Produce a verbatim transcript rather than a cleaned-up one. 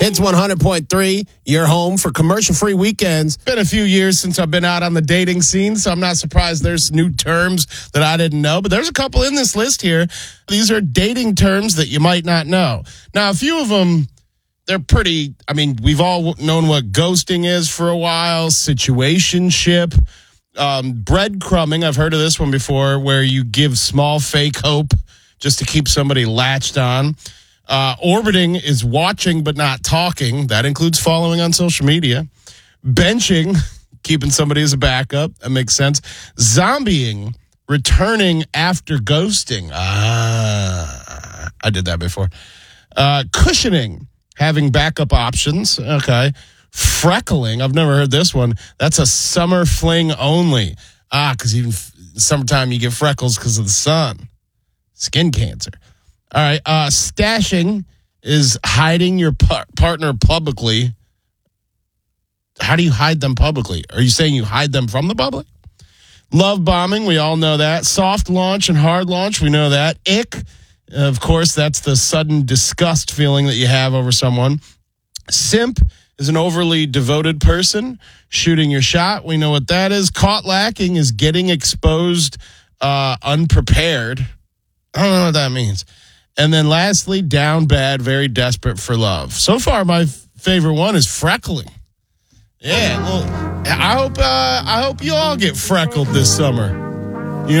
It's one hundred point three, your home for commercial-free weekends. Been a few years since I've been out on the dating scene, so I'm not surprised there's new terms that I didn't know. But there's a couple in this list here. These are dating terms that you might not know. Now, a few of them, they're pretty, I mean, we've all known what ghosting is for a while, situationship, um, breadcrumbing. I've heard of this one before, where you give small fake hope just to keep somebody latched on. Uh, orbiting is watching but not talking. That includes following on social media. Benching, keeping somebody as a backup. That makes sense. Zombieing, returning after ghosting. Ah, I did that before. Uh, cushioning, having backup options. Okay. Freckling, I've never heard this one. That's a summer fling only. Ah, because even f- summertime you get freckles because of the sun. Skin cancer. All right. Uh, stashing is hiding your par- partner publicly. How do you hide them publicly? Are you saying you hide them from the public? Love bombing. We all know that. Soft launch and hard launch. We know that. Ick. Of course, that's the sudden disgust feeling that you have over someone. Simp is an overly devoted person. Shooting your shot. We know what that is. Caught lacking is getting exposed uh, unprepared. I don't know what that means. And then lastly, down bad, very desperate for love. So far, my f- favorite one is freckling. Yeah, well, I hope uh, I hope you all get freckled this summer.